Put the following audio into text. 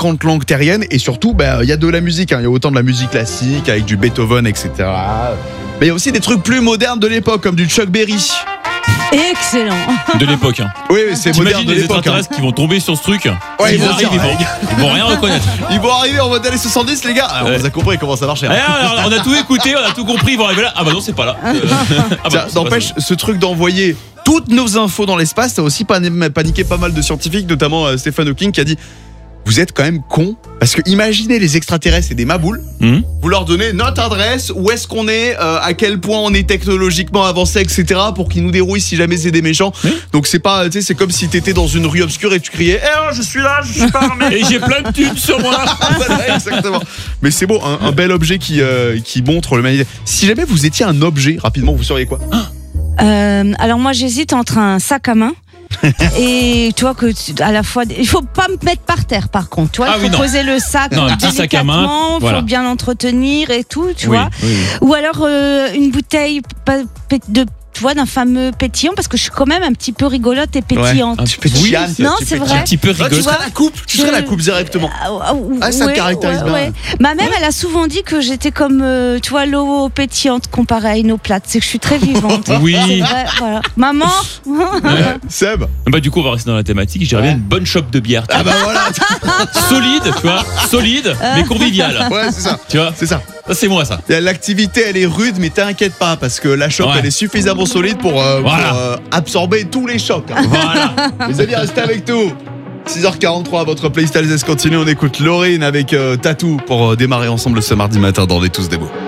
50 langues terriennes et surtout, il y a de la musique. Il y a autant de la musique classique avec du Beethoven, etc. Mais il y a aussi des trucs plus modernes de l'époque, comme du Chuck Berry. Excellent. De l'époque. Oui, c'est moderne T'imagines de les l'époque. extraterrestres qui vont tomber sur ce truc. Ouais, ils vont arriver, ils vont rien reconnaître. Ils vont arriver en mode années 70, les gars. Alors, on a compris comment ça marchait. Alors, on a tout écouté, on a tout compris, ils vont arriver là. Ah bah non, c'est pas là. Tiens, n'empêche, ce truc d'envoyer toutes nos infos dans l'espace, ça a aussi paniqué pas mal de scientifiques, notamment Stephen Hawking qui a dit: vous êtes quand même cons, parce que imaginez les extraterrestres et des maboules, vous leur donnez notre adresse, où est-ce qu'on est, à quel point on est technologiquement avancé, etc., pour qu'ils nous dérouillent si jamais c'est des méchants. Donc c'est pas, tu sais, c'est comme si t'étais dans une rue obscure et tu criais: je suis là, je suis pas armé. Et j'ai plein de tubes sur moi. Voilà, exactement. Mais c'est beau, un bel objet qui montre l'humanité. Si jamais vous étiez un objet, rapidement, vous seriez quoi? Alors moi j'hésite entre un sac à main et tu vois que à la fois il faut pas me mettre par terre par contre, tu vois, il faut poser le sac délicatement, il faut bien l'entretenir et tout, tu vois. Ou alors une bouteille de, tu vois, d'un fameux pétillant, parce que je suis quand même un petit peu rigolote et pétillante. Un petit peu pétillante. Non, c'est vrai. Un petit peu rigolote. Tu serais la coupe directement. Ça te caractérise bien. Ma mère, elle a souvent dit que j'étais comme, tu vois, l'eau pétillante comparée à une eau plate. C'est que je suis très vivante. Oui. C'est vrai, voilà. Maman. Seb. Bah du coup, on va rester dans la thématique. J'irais bien une bonne chope de bière. Ah bah voilà. Solide, tu vois, solide, mais conviviale. Ouais, c'est ça. Tu vois, c'est ça. Ça, c'est moi, ça. L'activité, elle est rude, mais t'inquiète pas, parce que la chope, elle est suffisamment solide pour absorber tous les chocs. Voilà. Les amis, restez avec nous. 6h43, votre playlist Alsace continue. On écoute Laurine avec Tatou pour démarrer ensemble ce mardi matin dans Les Tous des Beaux.